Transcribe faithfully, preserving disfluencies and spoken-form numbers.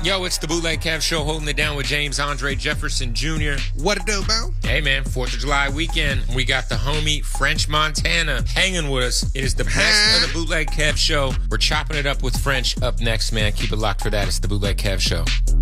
Yo, it's the Bootleg Kev Show, holding it down with James Andre Jefferson Junior What it do, Bo? Hey, man, fourth of July weekend. We got the homie French Montana hanging with us. It is the best Huh? of the Bootleg Kev Show. We're chopping it up with French up next, man. Keep it locked for that. It's the Bootleg Kev Show.